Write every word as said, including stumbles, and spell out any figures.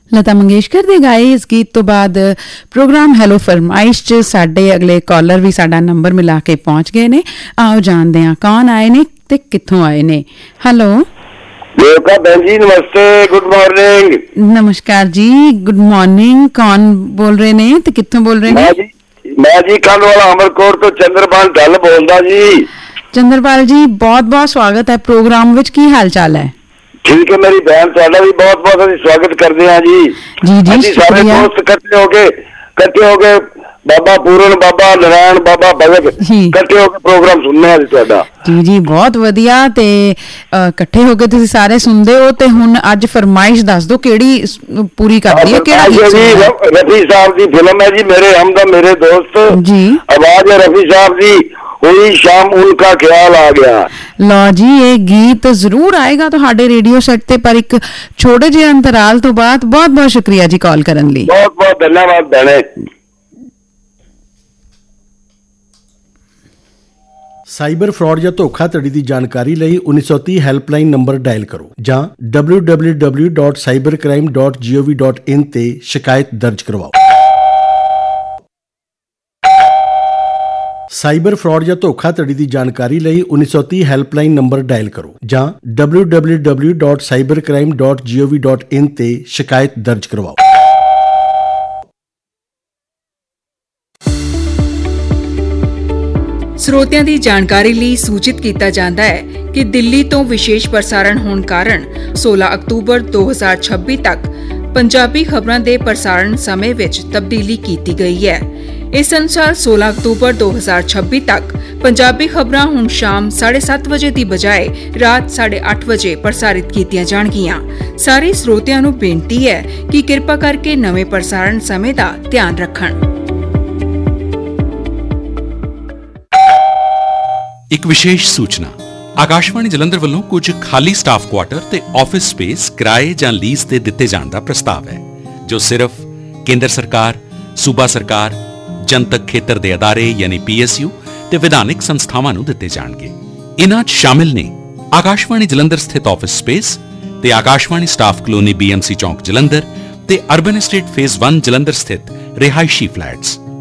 लता मंगेशकर दे गाए इस गीत तो बाद प्रोग्राम हैलो फरमाइश च साडे अगले कॉलर भी साडा नंबर मिला के पहुंच गए ने। आओ जानते हैं कौन आए ने ते कित्थों आए ने। हेलो बहन जी, नमस्ते, गुड मॉर्निंग। नमस्कार जी, गुड मॉर्निंग। कौन बोल रहे ने ते कित्थों बोल रहे ने? मैं जी मैं जी कल वाला अमरकोट तो चंद्रपाल ढल बोलदा जी। चंद्रपाल जी बहुत बहुत स्वागत है प्रोग्राम विच, की हाल चाल है? ठीक है मेरी बहन, तुहाडा भी बहुत बहुत असीं स्वागत करते हैं जी। जी जी असीं सारे दोस्त इकट्ठे हो गए इकट्ठे हो गए बाबा पूरन, बाबा नारायण, बाबा भगत इकट्ठे हो के प्रोग्राम सुनने हैं तुहाडा। जी जी बहुत वधिया। ते इकट्ठे हो के तुसीं सारे सुनदे हो ते हुण अज फरमाइश दस दो केड़ी पूरी करदी है? केड़ा गीत जी? रफी साहब की फिल्म है जी, मेरे हमदम मेरे दोस्त जी। आवाज है रफी साहब जी, हुई शाम उनका ख्याल आ गया। लो जी, ये गीत जरूर आएगा तुहाडे रेडियो सेट ते, पर एक छोटे जे अंतराल तो बाद। बहुत बहुत शुक्रिया जी कॉल करन लई। बहुत बहुत धन्यवाद बहने। साइबर फ्रॉड या धोखाधड़ी की जानकारी ਲਈ उन्नीस सौ तीस ਹੈਲਪਲਾਈਨ ਨੰਬਰ ਡਾਇਲ ਕਰੋ ਜਾਂ W W W dot cyber crime dot gov dot in ਤੇ ਸ਼ਿਕਾਇਤ ਦਰਜ ਕਰਵਾਓ। ਸਾਈਬਰ ਫਰਾਡ ਜਾਂ ਧੋਖਾਧੜੀ ਦੀ ਜਾਣਕਾਰੀ ਲਈ उन्नीस सौ तीस ਹੈਲਪਲਾਈਨ ਨੰਬਰ ਡਾਇਲ ਕਰੋ ਜਾਂ W W W dot cyber crime dot gov dot in ਤੇ ਸ਼ਿਕਾਇਤ ਦਰਜ ਕਰਵਾਓ। ਸਰੋਤਿਆਂ ਦੀ ਜਾਣਕਾਰੀ ਲਈ ਸੂਚਿਤ ਕੀਤਾ ਜਾਂਦਾ ਹੈ ਕਿ ਦਿੱਲੀ ਤੋਂ ਵਿਸ਼ੇਸ਼ ਪ੍ਰਸਾਰਣ ਹੋਣ ਕਾਰਨ सोलह ਅਕਤੂਬਰ दो हज़ार छब्बीस ਤੱਕ ਪੰਜਾਬੀ ਖਬਰਾਂ ਦੇ ਪ੍ਰਸਾਰਣ ਸਮੇਂ ਵਿੱਚ ਤਬਦੀਲੀ ਕੀਤੀ ਗਈ ਹੈ। ਇਸ ਅਨੁਸਾਰ सोलह ਅਕਤੂਬਰ दो हज़ार छब्बीस ਤੱਕ ਪੰਜਾਬੀ ਖਬਰਾਂ ਹੁਣ ਸ਼ਾਮ साढ़े सात ਵਜੇ ਦੀ ਬਜਾਏ ਰਾਤ साढ़े आठ ਵਜੇ ਪ੍ਰਸਾਰਿਤ ਕੀਤੀਆਂ ਜਾਣਗੀਆਂ। ਸਾਰੇ ਸਰੋਤਿਆਂ ਨੂੰ ਬੇਨਤੀ ਹੈ ਕਿ ਕਿਰਪਾ ਕਰਕੇ ਨਵੇਂ ਪ੍ਰਸਾਰਣ ਸਮੇਂ ਦਾ ਧਿਆਨ ਰੱਖਣ। ਇੱਕ ਵਿਸ਼ੇਸ਼ ਸੂਚਨਾ, ਆਕਾਸ਼ਵਾਣੀ ਜਲੰਧਰ ਵੱਲੋਂ ਕੁਝ ਖਾਲੀ ਸਟਾਫ ਕੁਆਟਰ ਤੇ ਆਫਿਸ ਸਪੇਸ ਕਿਰਾਏ ਜਾਂ ਲੀਜ਼ ਤੇ ਦਿੱਤੇ ਜਾਣ ਦਾ ਪ੍ਰਸਤਾਵ ਹੈ, ਜੋ ਸਿਰਫ ਕੇਂਦਰ ਸਰਕਾਰ, ਸੂਬਾ ਸਰਕਾਰ, ਜਨਤਕ ਖੇਤਰ ਦੇ ਅਦਾਰੇ ਯਾਨੀ ਪੀ ਐਸ ਯੂ ਤੇ ਵਿਧਾਨਿਕ ਸੰਸਥਾਵਾਂ ਨੂੰ ਦਿੱਤੇ ਜਾਣਗੇ। ਇਨ੍ਹਾਂ 'ਚ ਸ਼ਾਮਿਲ ਨੇ ਆਕਾਸ਼ਵਾਣੀ ਜਲੰਧਰ ਸਥਿਤ ਆਫਿਸ ਸਪੇਸ ਤੇ Akashvani staff colony B M C ਚੌਂਕ ਜਲੰਧਰ ਤੇ ਅਰਬਨ ਐਸਟੇਟ ਫੇਜ਼ ਇੱਕ ਜਲੰਧਰ ਸਥਿਤ ਰਿਹਾਇਸ਼ੀ ਫਲੈਟਸ।